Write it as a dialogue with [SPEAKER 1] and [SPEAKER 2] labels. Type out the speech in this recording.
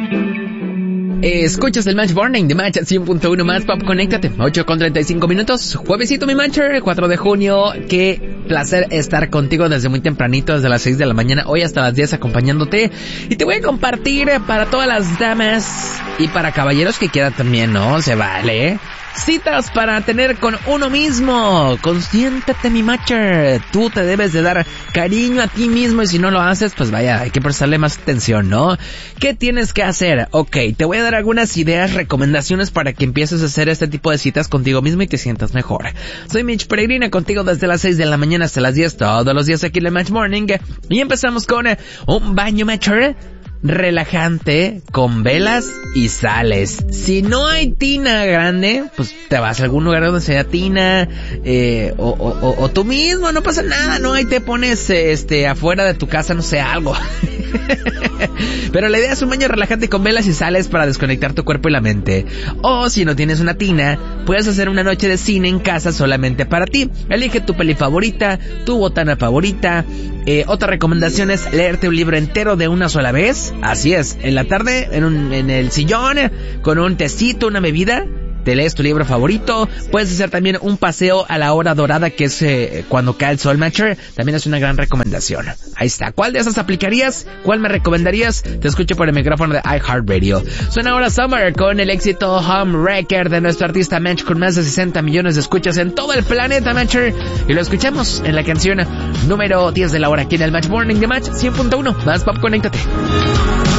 [SPEAKER 1] Escuchas el Match Morning de Match 100.1 más Pop, conéctate, 8:35, juevesito mi Matcher, 4 de junio, qué placer estar contigo desde muy tempranito, desde las 6 de la mañana, hoy hasta las 10 acompañándote, y te voy a compartir para todas las damas y para caballeros que quieran también, ¿no? Se vale, citas para tener con uno mismo. Consiéntete mi Matcher, tú te debes de dar cariño a ti mismo y si no lo haces, pues vaya, hay que prestarle más atención, ¿no? ¿Qué tienes que hacer? Ok, te voy a dar algunas ideas, recomendaciones para que empieces a hacer este tipo de citas contigo mismo y te sientas mejor. Soy Mitch Peregrina, contigo desde las 6 de la mañana hasta las 10 todos los días aquí en el Match Morning, y empezamos con un baño Matcher relajante con velas y sales. Si no hay tina grande, pues te vas a algún lugar donde sea tina, o tú mismo, no pasa nada, ¿no? Ahí te pones afuera de tu casa, no sé, algo. Pero la idea es un baño relajante con velas y sales para desconectar tu cuerpo y la mente. O si no tienes una tina, puedes hacer una noche de cine en casa solamente para ti. Elige tu peli favorita, tu botana favorita. Otra recomendación es leerte un libro entero de una sola vez. Así es, en la tarde, en el sillón, con un tecito, una bebida, te lees tu libro favorito. Puedes hacer también un paseo a la hora dorada, que es cuando cae el sol, Matcher. También es una gran recomendación. Ahí está. ¿Cuál de esas aplicarías? ¿Cuál me recomendarías? Te escucho por el micrófono de iHeartRadio. Suena ahora Summer con el éxito Home Wrecker de nuestro artista Match, con más de 60 millones de escuchas en todo el planeta, Matcher. Y lo escuchamos en la canción número 10 de la hora aquí en el Match Morning de Match 100.1. Más Pop, conéctate.